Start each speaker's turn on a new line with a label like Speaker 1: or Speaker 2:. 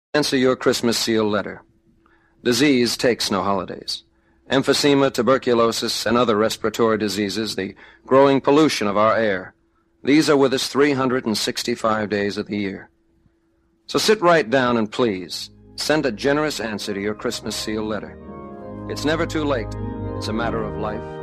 Speaker 1: Answer your Christmas seal letter. Disease takes no holidays. Emphysema, tuberculosis, and other respiratory diseases, the growing pollution of our air, these are with us 365 days of the year. So sit right down and please send a generous answer to your Christmas seal letter. It's never too late. It's a matter of life